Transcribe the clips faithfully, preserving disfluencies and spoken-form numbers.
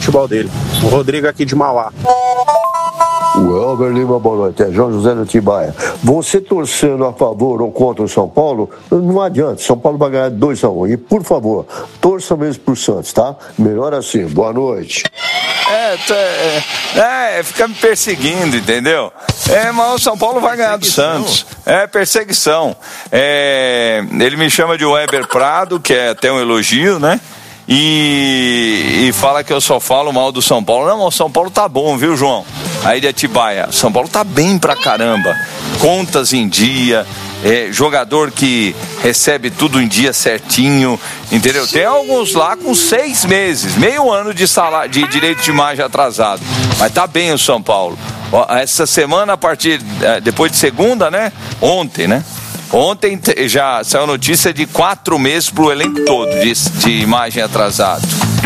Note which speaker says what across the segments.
Speaker 1: futebol dele. O Rodrigo aqui de Mauá.
Speaker 2: O Elber Lima, boa noite. É João José do Tibaia. Você torcendo a favor ou contra o São Paulo, não adianta. São Paulo vai ganhar dois a um. E, por favor, torça mesmo pro Santos, tá? Melhor assim. Boa noite.
Speaker 3: É, é, é, fica me perseguindo, entendeu? É, mas o São Paulo vai ganhar do Santos. É, perseguição. É, ele me chama de Weber Prado, que é até um elogio, né? E, e fala que eu só falo mal do São Paulo. Não, o São Paulo tá bom, viu, João? Aí de Atibaia, o São Paulo tá bem pra caramba. Contas em dia, é, jogador que recebe tudo em dia certinho, entendeu? Tem alguns lá com seis meses, meio ano de, salário, de direito de imagem atrasado. Mas tá bem o São Paulo. Essa semana, a partir, depois de segunda, né? Ontem, né? Ontem já saiu notícia de quatro meses pro elenco todo de, de imagem atrasado.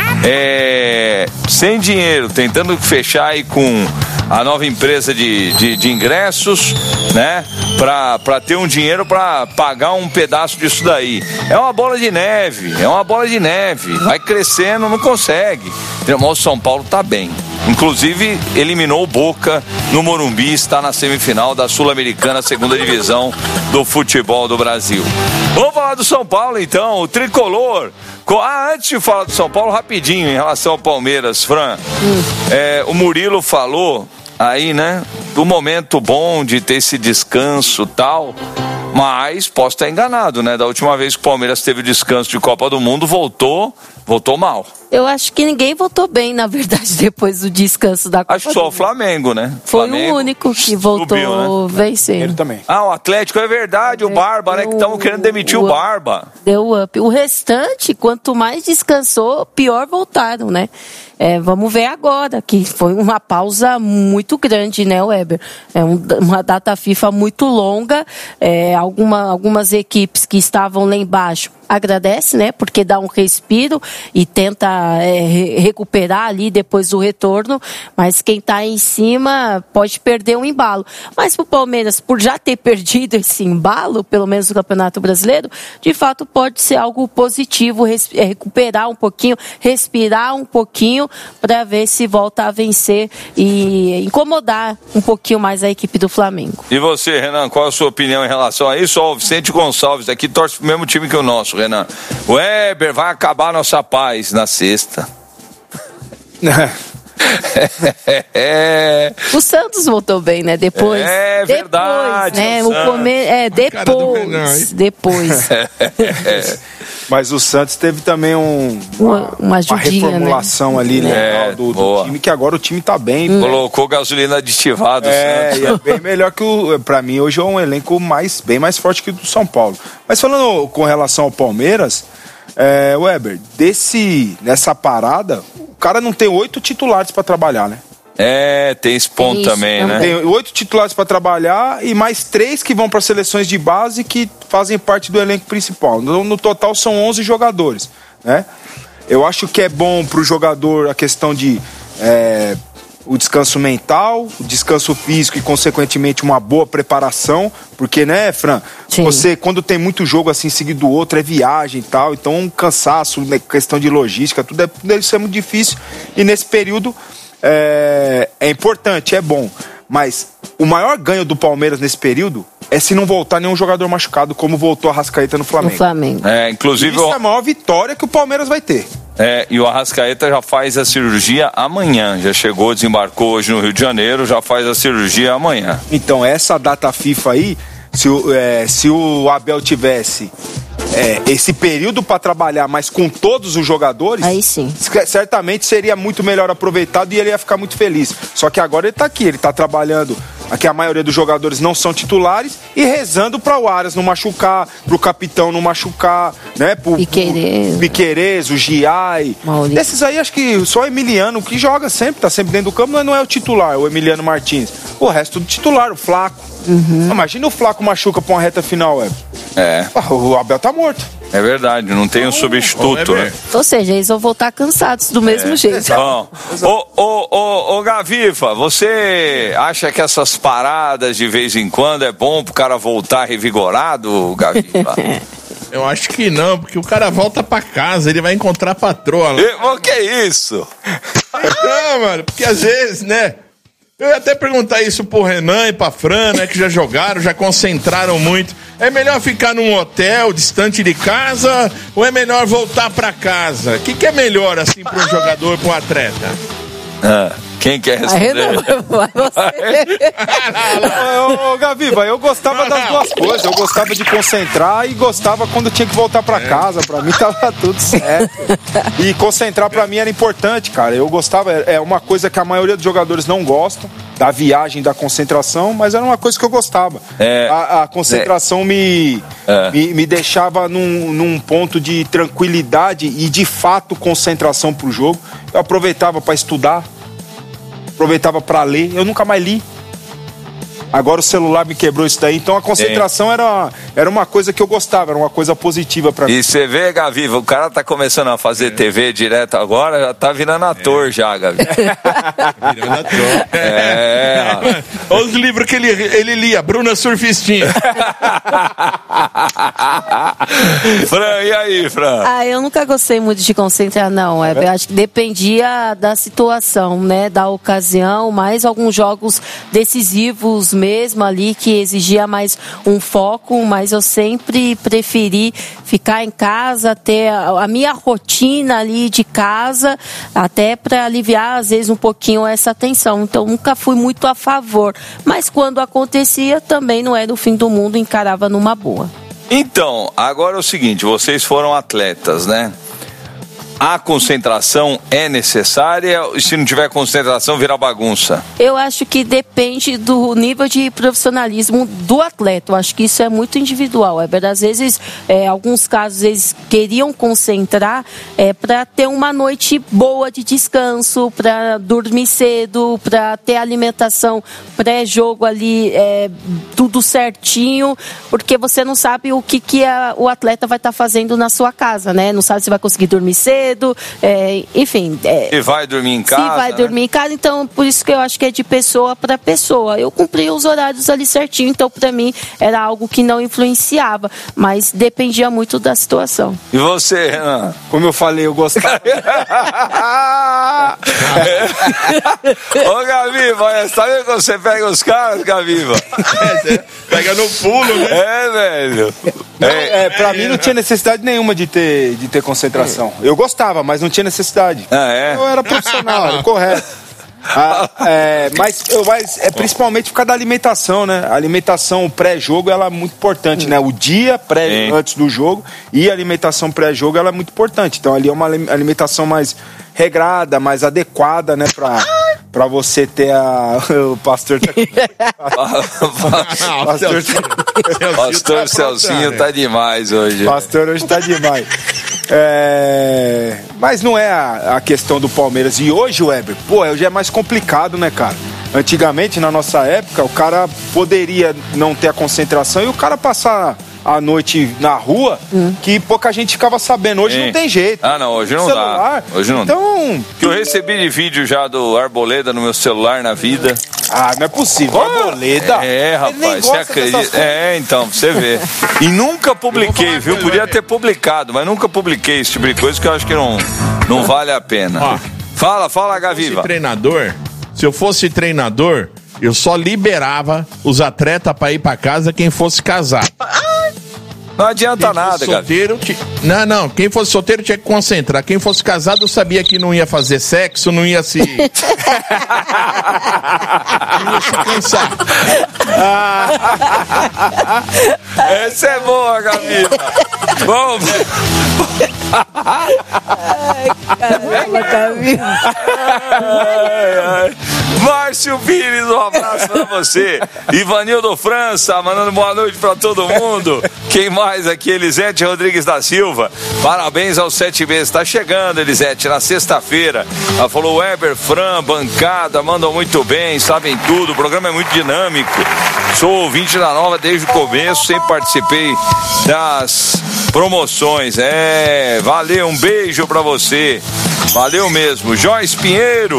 Speaker 3: É, sem dinheiro, tentando fechar aí com a nova empresa de, de, de ingressos, né? Pra, pra ter um dinheiro pra pagar um pedaço disso daí. É uma bola de neve, é uma bola de neve. Vai crescendo, não consegue. O São Paulo tá bem. Inclusive, eliminou o Boca no Morumbi, está na semifinal da Sul-Americana, segunda divisão do futebol do Brasil. Vamos falar do São Paulo, então, o tricolor. Ah, antes de falar do São Paulo, rapidinho, em relação ao Palmeiras, Fran. Hum. É, o Murilo falou aí, né, do momento bom de ter esse descanso e tal, mas posso estar enganado, né? Da última vez que o Palmeiras teve descanso de Copa do Mundo, voltou, voltou mal.
Speaker 4: Eu acho que ninguém voltou bem, na verdade, depois do descanso da Copa.
Speaker 3: Acho que só o Flamengo, né?
Speaker 4: Foi
Speaker 3: Flamengo
Speaker 4: o único que voltou subiu, né? vencendo.
Speaker 5: Ele também.
Speaker 3: Ah, o Atlético é verdade, o Barba, né? Que estavam querendo demitir o, o Barba.
Speaker 4: Deu up. O restante, quanto mais descansou, pior voltaram, né? É, vamos ver agora, que foi uma pausa muito grande, né, Weber? É um, uma data FIFA muito longa, é, alguma, algumas equipes que estavam lá embaixo agradece, né, porque dá um respiro e tenta é, recuperar ali depois do retorno, mas quem está em cima pode perder um embalo. Mas para o Palmeiras, por já ter perdido esse embalo, pelo menos no Campeonato Brasileiro, de fato pode ser algo positivo, res, é, recuperar um pouquinho, respirar um pouquinho, para ver se volta a vencer e incomodar um pouquinho mais a equipe do Flamengo.
Speaker 3: E você, Renan, qual a sua opinião em relação a isso? Ó, o Vicente Gonçalves aqui torce pro mesmo time que o nosso, Renan. O Weber vai acabar a nossa paz na sexta.
Speaker 4: É. O Santos voltou bem, né? Depois.
Speaker 3: É verdade.
Speaker 4: Depois, né? O comer, é, depois. Depois.
Speaker 5: Mas o Santos teve também um, uma, uma, ajudinha, uma reformulação, né? Ali, né? É, do, do time, que agora o time tá bem.
Speaker 3: Hum. Colocou gasolina aditivada.
Speaker 5: É, e é bem melhor que o. Pra mim, hoje é um elenco mais, bem mais forte que o do São Paulo. Mas falando com relação ao Palmeiras, é, Weber, desse, nessa parada, o cara não tem oito titulares pra trabalhar, né?
Speaker 3: É, tem esse ponto Isso, também, né?
Speaker 5: Tem oito titulares para trabalhar e mais três que vão para seleções de base que fazem parte do elenco principal. No, no total são onze jogadores, né? Eu acho que é bom para o jogador a questão de é, o descanso mental, o descanso físico e, consequentemente, uma boa preparação. Porque, né, Fran? Sim. Você, quando tem muito jogo assim, seguido do outro, é viagem e tal. Então, um cansaço, né, questão de logística, tudo é, isso é muito difícil. E nesse período... É, é importante, é bom, mas o maior ganho do Palmeiras nesse período é se não voltar nenhum jogador machucado, como voltou a Arrascaeta no Flamengo.
Speaker 4: No Flamengo.
Speaker 3: É, inclusive
Speaker 5: isso o... é a maior vitória que o Palmeiras vai ter.
Speaker 3: É, e o Arrascaeta já faz a cirurgia amanhã, já chegou, desembarcou hoje no Rio de Janeiro, já faz a cirurgia amanhã.
Speaker 5: Então, essa data FIFA aí, se o, é, se o Abel tivesse... É, esse período para trabalhar, mas com todos os jogadores,
Speaker 4: aí sim,
Speaker 5: certamente seria muito melhor aproveitado e ele ia ficar muito feliz. Só que agora ele tá aqui, ele tá trabalhando, aqui a maioria dos jogadores não são titulares, e rezando para o Aras não machucar, pro capitão não machucar, né? Pro
Speaker 4: Piquerez,
Speaker 5: Piquerez, o Giai.
Speaker 4: Maurício.
Speaker 5: Desses aí acho que só o Emiliano que joga sempre, tá sempre dentro do campo, mas não é o titular, o Emiliano Martins. O resto do titular, o Flaco.
Speaker 4: Uhum.
Speaker 5: Imagina o Flaco machuca pra uma reta final, é.
Speaker 3: É.
Speaker 5: O Abel tá morto.
Speaker 3: É verdade, não tem um substituto, né?
Speaker 4: Ou seja, eles vão voltar cansados do mesmo é. jeito.
Speaker 3: Bom, ô, ô, ô, ô, Gavifa, você acha que essas paradas de vez em quando é bom pro cara voltar revigorado, Gavifa?
Speaker 6: Eu acho que não, porque o cara volta pra casa, ele vai encontrar a patroa lá.
Speaker 3: E, o que é isso?
Speaker 6: Não, mano, porque às vezes, né? Eu ia até perguntar isso pro Renan e pra Fran, né? Que já jogaram, já concentraram muito. É melhor ficar num hotel distante de casa ou é melhor voltar pra casa? O que, que é melhor, assim, pra um jogador, pra um atleta?
Speaker 3: Ah, quem quer responder?
Speaker 4: Vai você.
Speaker 5: Ô, ô, Gaviva, eu gostava das duas coisas. Eu gostava de concentrar e gostava quando tinha que voltar pra casa. Pra mim tava tudo certo. E concentrar pra mim era importante, cara. Eu gostava, é uma coisa que a maioria dos jogadores não gostam, da viagem, da concentração, mas era uma coisa que eu gostava.
Speaker 3: É,
Speaker 5: a, a concentração é, me, é. me, me deixava num, num ponto de tranquilidade e de fato concentração pro jogo. Eu aproveitava pra estudar, aproveitava pra ler, eu nunca mais li. Agora o celular me quebrou isso daí, então a concentração era, era uma coisa que eu gostava, era uma coisa positiva pra mim.
Speaker 3: E você vê, Gaviva, o cara tá começando a fazer é. T V direto agora, já tá virando ator é. já, Gaviva.
Speaker 6: Virando ator. É. Olha os livros que ele, ele lia, Bruna Surfistinha.
Speaker 3: Fran, e aí, Fran?
Speaker 4: Ah, eu nunca gostei muito de concentrar, não. É, eu acho que dependia da situação, né, da ocasião, mais alguns jogos decisivos mesmo ali que exigia mais um foco, mas eu sempre preferi ficar em casa, ter a, a minha rotina ali de casa, até para aliviar às vezes um pouquinho essa tensão. Então nunca fui muito a favor, mas quando acontecia também não era o fim do mundo, encarava numa boa.
Speaker 3: Então, agora é o seguinte, vocês foram atletas, né? A concentração é necessária? Se não tiver concentração, vira bagunça?
Speaker 4: Eu acho que depende do nível de profissionalismo do atleta. Eu acho que isso é muito individual. É verdade, às vezes, é, alguns casos, eles queriam concentrar é, para ter uma noite boa de descanso, para dormir cedo, para ter alimentação pré-jogo ali, é, tudo certinho, porque você não sabe o que, que a, o atleta vai estar tá fazendo na sua casa, né? Não sabe se vai conseguir dormir cedo. É, enfim. É,
Speaker 3: e vai dormir em casa.
Speaker 4: Se vai
Speaker 3: né?
Speaker 4: dormir em casa, então por isso que eu acho que é de pessoa para pessoa. Eu cumpri os horários ali certinho, então para mim era algo que não influenciava, mas dependia muito da situação.
Speaker 3: E você, Renan?
Speaker 5: Como eu falei, eu gostava.
Speaker 3: Ô, Gaviva, sabe que você pega os caras, Gaviva?
Speaker 6: É, pega no pulo, né?
Speaker 3: É, velho.
Speaker 5: Não, é, pra mim não tinha necessidade nenhuma de ter, de ter concentração. Eu gostava, mas não tinha necessidade.
Speaker 3: Ah, é?
Speaker 5: Eu era profissional, era correto. Ah, é, mas, eu, mas é principalmente por causa da alimentação, né? A alimentação pré-jogo ela é muito importante, né? O dia pré, Sim. antes do jogo e a alimentação pré-jogo ela é muito importante. Então ali é uma alimentação mais regrada, mais adequada, né? Pra, pra você ter a... O pastor tá...
Speaker 3: pastor, pastor Celcinho tá demais hoje.
Speaker 5: Pastor hoje tá demais. É... Mas não é a, a questão do Palmeiras. E hoje, Weber, pô, hoje é mais complicado, né, cara? Antigamente, na nossa época, o cara poderia não ter a concentração e o cara passar a noite na rua, hum. que pouca gente ficava sabendo. Hoje Sim. não tem jeito.
Speaker 3: Ah, não, hoje não
Speaker 5: celular.
Speaker 3: dá. Hoje não
Speaker 5: então...
Speaker 3: dá. Que eu recebi de vídeo já do Arboleda no meu celular na vida.
Speaker 5: Ah, não é possível. Oh, Arboleda?
Speaker 3: É, rapaz, você acredita? É, então, pra você ver. E nunca publiquei, viu? Podia ter publicado, mas nunca publiquei esse tipo de coisa que eu acho que não, não vale a pena. Ó, fala, fala, Gaviva.
Speaker 6: Se eu fosse treinador, se eu fosse treinador, eu só liberava os atletas pra ir pra casa quem fosse casado.
Speaker 3: Não adianta quem nada,
Speaker 6: solteiro, t... Não, não. Quem fosse solteiro tinha que concentrar. Quem fosse casado sabia que não ia fazer sexo, não ia se... não ia se cansar.
Speaker 3: Essa é boa, Gaviva. Bom,
Speaker 4: ai, caramba, Gaviva.
Speaker 3: Márcio Pires, um abraço pra você. Ivanildo França, mandando boa noite pra todo mundo. Quem mais aqui? Elisete Rodrigues da Silva. Parabéns aos sete meses. Tá chegando, Elisete, na sexta-feira. Ela falou, Weber, Fran, bancada, mandam muito bem, sabem tudo. O programa é muito dinâmico. Sou ouvinte da Nova desde o começo, sempre participei das promoções. É, valeu, um beijo pra você. Valeu mesmo. Joyce Pinheiro,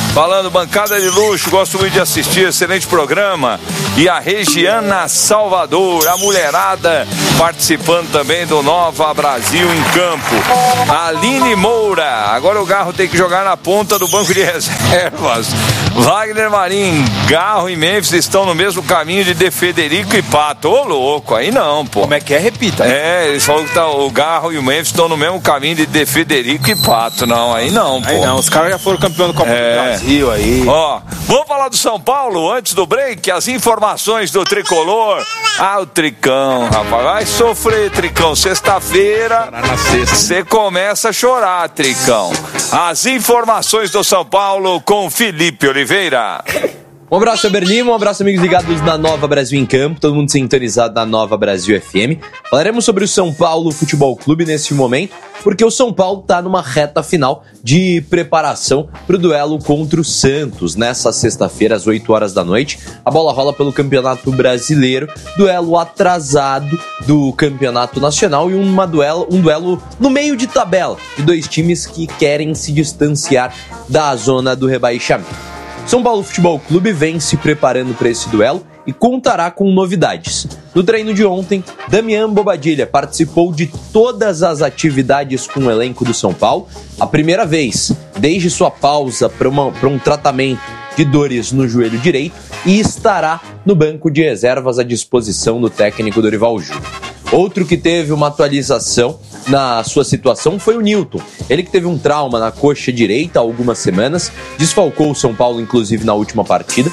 Speaker 3: falando bancada de luxo, gosto muito de assistir, excelente programa. E a Regiana Salvador, a mulherada participando também do Nova Brasil em Campo. A Aline Moura, agora o Garro tem que jogar na ponta do banco de reservas. Wagner Marim, Garro e Memphis estão no mesmo caminho de De Federico e Pato. Ô, louco, aí não, pô.
Speaker 5: Como é que é? Repita.
Speaker 3: É, eles falam que tá, o Garro e o Memphis estão no mesmo caminho de De Federico e Pato. Não, aí não, pô.
Speaker 5: Aí não, os caras já foram campeão do Copa
Speaker 3: É.
Speaker 5: do Brasil aí.
Speaker 3: Ó, vamos falar do São Paulo antes do break, as informações do Tricolor. Ah, o Tricão, rapaz, vai sofrer, Tricão. Sexta-feira, você começa a chorar, Tricão. As informações do São Paulo com Felipe Oliveira.
Speaker 7: Um abraço, Eber Lima, um abraço, amigos ligados na Nova Brasil em Campo, todo mundo sintonizado na Nova Brasil F M. Falaremos sobre o São Paulo Futebol Clube nesse momento, porque o São Paulo está numa reta final de preparação para o duelo contra o Santos. Nessa sexta-feira, às oito horas da noite, a bola rola pelo Campeonato Brasileiro, duelo atrasado do Campeonato Nacional e uma duelo, um duelo no meio de tabela de dois times que querem se distanciar da zona do rebaixamento. São Paulo Futebol Clube vem se preparando para esse duelo e contará com novidades. No treino de ontem, Damian Bobadilla participou de todas as atividades com o elenco do São Paulo, a primeira vez desde sua pausa para um tratamento de dores no joelho direito, e estará no banco de reservas à disposição do técnico Dorival Júnior. Outro que teve uma atualização na sua situação foi o Nilton. Ele que teve um trauma na coxa direita há algumas semanas, desfalcou o São Paulo inclusive na última partida.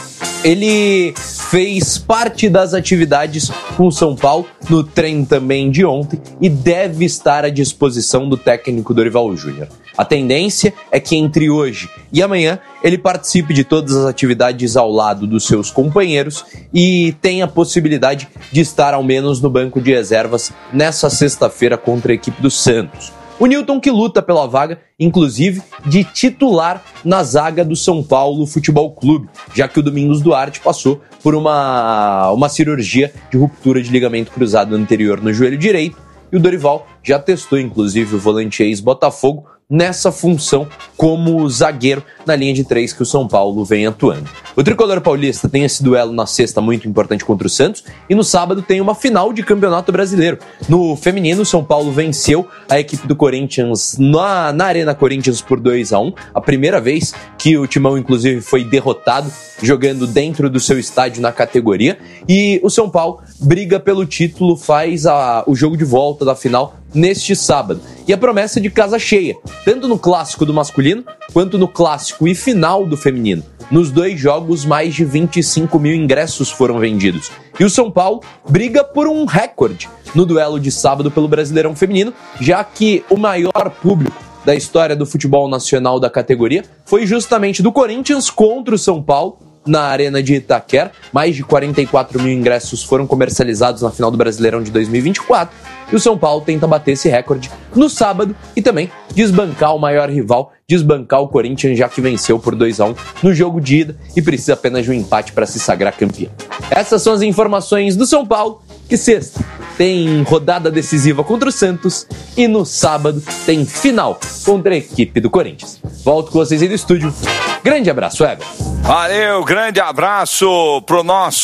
Speaker 7: Ele fez parte das atividades com o São Paulo no treino também de ontem e deve estar à disposição do técnico Dorival Júnior. A tendência é que entre hoje e amanhã ele participe de todas as atividades ao lado dos seus companheiros e tenha a possibilidade de estar ao menos no banco de reservas nessa sexta-feira contra a equipe do Santos. O Nilton que luta pela vaga, inclusive, de titular na zaga do São Paulo Futebol Clube, já que o Domingos Duarte passou por uma, uma cirurgia de ruptura de ligamento cruzado anterior no joelho direito, e o Dorival já testou, inclusive, o volante ex-Botafogo nessa função como zagueiro na linha de três que o São Paulo vem atuando. O tricolor paulista tem esse duelo na sexta muito importante contra o Santos e no sábado tem uma final de Campeonato Brasileiro. No feminino, o São Paulo venceu a equipe do Corinthians na, na Arena Corinthians por dois a um, a primeira vez que o Timão inclusive foi derrotado jogando dentro do seu estádio na categoria, e o São Paulo briga pelo título, faz a, o jogo de volta da final neste sábado. E a promessa de casa cheia, tanto no clássico do masculino, quanto no clássico e final do feminino. Nos dois jogos, mais de vinte e cinco mil ingressos foram vendidos. E o São Paulo briga por um recorde no duelo de sábado pelo Brasileirão Feminino, já que o maior público da história do futebol nacional da categoria foi justamente do Corinthians contra o São Paulo, na Arena de Itaquera. Mais de quarenta e quatro mil ingressos foram comercializados na final do Brasileirão de dois mil e vinte e quatro, e o São Paulo tenta bater esse recorde no sábado e também desbancar o maior rival, desbancar o Corinthians, já que venceu por dois a um no jogo de ida e precisa apenas de um empate para se sagrar campeão. Essas são as informações do São Paulo, que sexta tem rodada decisiva contra o Santos e no sábado tem final contra a equipe do Corinthians. Volto com vocês aí do estúdio. Grande abraço, Eber.
Speaker 3: Valeu, grande abraço pro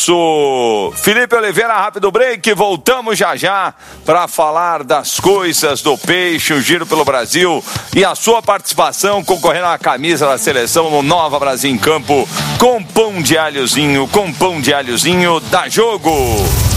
Speaker 3: nosso Felipe Oliveira. Rápido break, voltamos já já para falar das coisas do peixe, o giro pelo Brasil e a sua participação concorrendo à camisa da seleção no Nova Brasil em Campo com pão de alhozinho, com pão de alhozinho da Jogo.